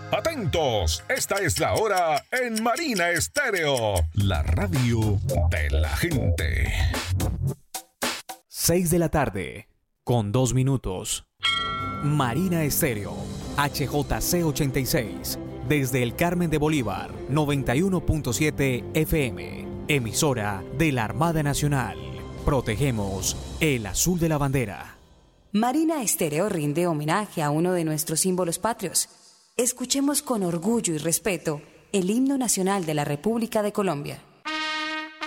Atentos, esta es la hora en Marina Estéreo, la radio de la gente. 6 de la tarde, con 2 minutos. Marina Estéreo, HJC 86, desde el Carmen de Bolívar, 91.7 FM, emisora de la Armada Nacional. Protegemos el azul de la bandera. Marina Estéreo rinde homenaje a uno de nuestros símbolos patrios. Escuchemos con orgullo y respeto el himno nacional de la República de Colombia.